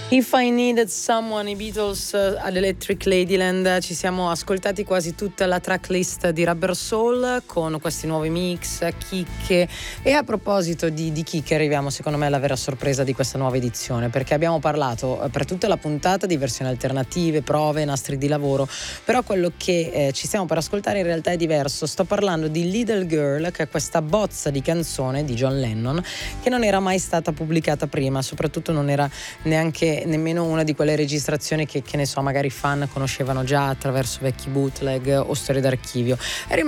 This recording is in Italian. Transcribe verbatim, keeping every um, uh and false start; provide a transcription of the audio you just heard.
If I Needed Someone, i Beatles ad Electric Ladyland. Ci siamo ascoltati quasi tutta la tracklist di Rubber Soul con questi nuovi mix, chicche. E a proposito di, di chicche, arriviamo secondo me alla vera sorpresa di questa nuova edizione, perché abbiamo parlato per tutta la puntata di versioni alternative, prove, nastri di lavoro, però quello che eh, ci stiamo per ascoltare in realtà è diverso. Sto parlando di Little Girl, che è questa bozza di canzone di John Lennon che non era mai stata pubblicata prima, soprattutto non era neanche nemmeno una di quelle registrazioni che, che ne so, magari fan conoscevano già attraverso vecchi bootleg o storie d'archivio. Era